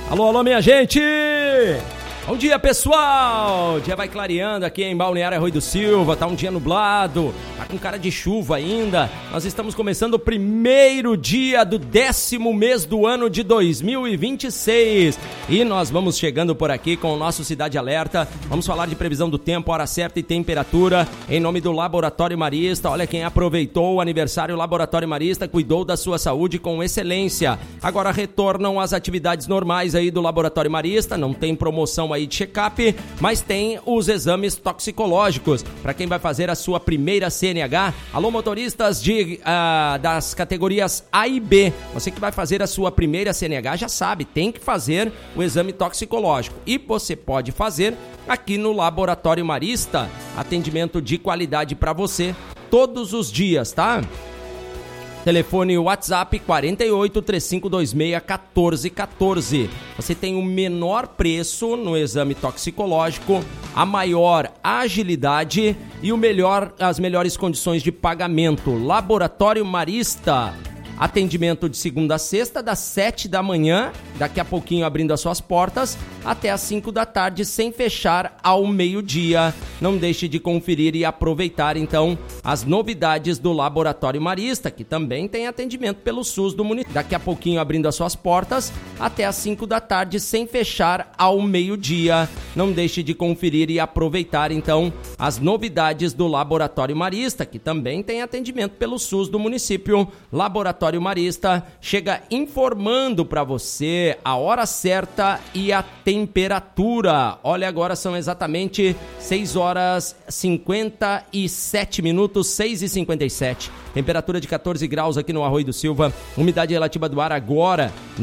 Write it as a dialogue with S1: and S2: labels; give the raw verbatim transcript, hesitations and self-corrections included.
S1: Alô, alô, minha gente! Bom dia, pessoal! O dia vai clareando aqui em Balneário Arroio do Silva, tá um dia nublado, tá com cara de chuva ainda. Nós estamos começando o primeiro dia do décimo mês do ano de dois mil e vinte e seis. E nós vamos chegando por aqui com o nosso Cidade Alerta. Vamos falar de previsão do tempo, hora certa e temperatura, em nome do Laboratório Marista. Olha quem aproveitou o aniversário Laboratório Marista, cuidou da sua saúde com excelência. Agora retornam as atividades normais aí do Laboratório Marista, não tem promoção aí de check-up, mas tem os exames toxicológicos para quem vai fazer a sua primeira C N H. Alô, motoristas de, uh, das categorias A e B, você que vai fazer a sua primeira C N H já sabe, tem que fazer o exame toxicológico e você pode fazer aqui no Laboratório Marista, atendimento de qualidade para você todos os dias, tá? Telefone WhatsApp quarenta e oito, três cinco dois seis, um quatro um quatro. Você tem o menor preço no exame toxicológico, a maior agilidade e o melhor, as melhores condições de pagamento. Laboratório Marista. Atendimento de segunda a sexta, das sete da manhã, daqui a pouquinho abrindo as suas portas, até as cinco da tarde, sem fechar ao meio-dia. Não deixe de conferir e aproveitar, então, as novidades do Laboratório Marista, que também tem atendimento pelo SUS do município. Daqui a pouquinho abrindo as suas portas, até as cinco da tarde, sem fechar ao meio-dia. Não deixe de conferir e aproveitar, então, as novidades do Laboratório Marista, que também tem atendimento pelo SUS do município. Laboratório Marista chega informando para você a hora certa e a temperatura. Olha, agora são exatamente seis horas e cinquenta e sete minutos, seis e cinquenta e sete. Temperatura de quatorze graus aqui no Arroio do Silva. Umidade relativa do ar agora